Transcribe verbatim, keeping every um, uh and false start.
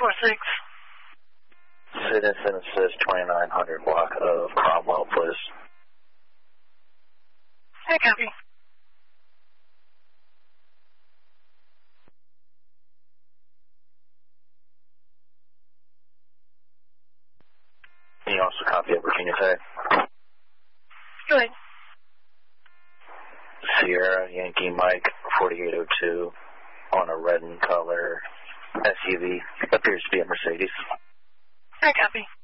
four six. Citizen says twenty-nine hundred block of Cromwell, please. Hey, copy. Can you also copy of Virginia Tech? Go ahead. Sierra Yankee Mike forty-eight oh two on a red and color S U V. Appears to be a Mercedes. Hey, copy.